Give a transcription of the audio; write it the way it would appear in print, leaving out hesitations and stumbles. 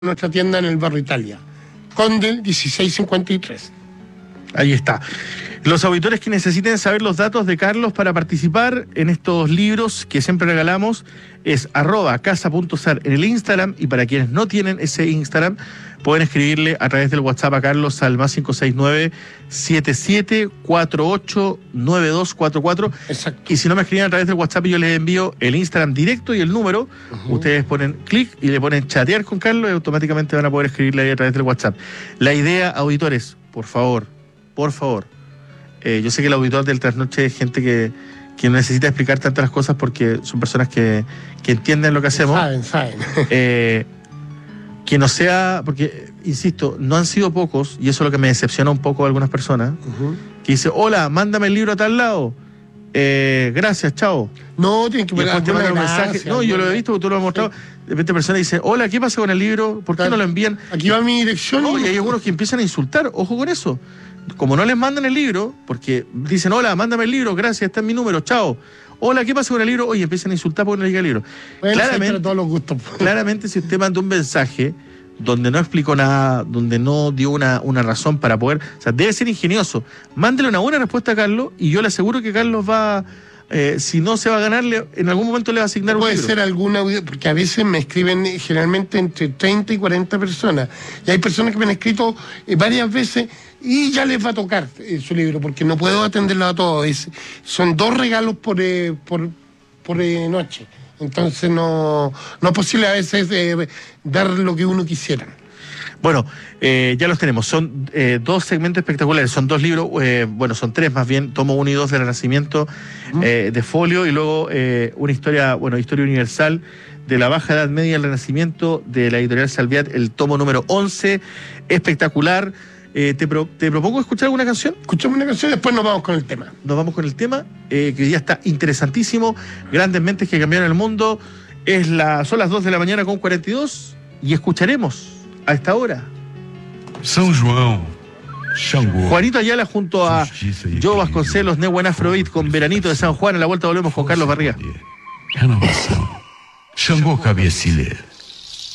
nuestra tienda en el barrio Italia, Condel 1653. Ahí está. Los auditores que necesiten saber los datos de Carlos para participar en estos libros que siempre regalamos es @casa.sar en el Instagram, y para quienes no tienen ese Instagram pueden escribirle a través del WhatsApp a Carlos al +569 77489244. Exacto. Y si no me escriben a través del WhatsApp, yo les envío el Instagram directo y el número. Ustedes ponen clic y le ponen chatear con Carlos y automáticamente van a poder escribirle ahí a través del WhatsApp. La idea, auditores, por favor, yo sé que el auditor del Trasnoche es gente que no necesita explicar tantas cosas porque son personas que entienden lo que hacemos. Saben. Que no sea, porque, insisto, no han sido pocos, y eso es lo que me decepciona un poco a algunas personas, que dice, hola, mándame el libro a tal lado, gracias, chao. No, tienen que poner un mensaje. No, yo lo he visto, tú lo has mostrado. Sí. De repente persona dice, hola, ¿qué pasa con el libro? ¿Por qué no lo envían? Aquí va mi dirección. No, y hay algunos que empiezan a insultar, ojo con eso. Como no les mandan el libro, porque dicen, hola, mándame el libro, gracias, está en mi número, chao. Hola, ¿qué pasa con el libro? Oye, empiezan a insultar porque no llega el libro. Bueno, claramente, todos los gustos. Claramente, si usted manda un mensaje donde no explicó nada, donde no dio una razón para poder... O sea, debe ser ingenioso. Mándele una buena respuesta a Carlos y yo le aseguro que Carlos va... si no se va a ganarle, en algún momento le va a asignar un libro. Puede ser alguna, porque a veces me escriben generalmente entre 30 y 40 personas. Y hay personas que me han escrito varias veces y ya les va a tocar su libro, porque no puedo atenderlo a todos. Son 2 regalos por noche. Entonces no es posible a veces dar lo que uno quisiera. Bueno, ya los tenemos. Son 2 segmentos espectaculares. Son 2 libros, son 3 más bien. Tomo 1 y 2 del Renacimiento de folio, y luego una historia, historia universal de la Baja Edad Media al Renacimiento, de la editorial Salviat, el tomo número 11. Espectacular. Te propongo escuchar alguna canción. Escuchamos una canción y después nos vamos con el tema. Nos vamos con el tema, que ya está interesantísimo. Grandes mentes que cambiaron el mundo. Son las 2 de la mañana con 42 y escucharemos a esta hora São João, Xangô. Juanito Ayala junto a Joe Vasconcelos, Nebuen Afrobeat con Veranito de San Juan. A la vuelta volvemos con Carlos Barriga. Renovação. Xangô Cabeçilha.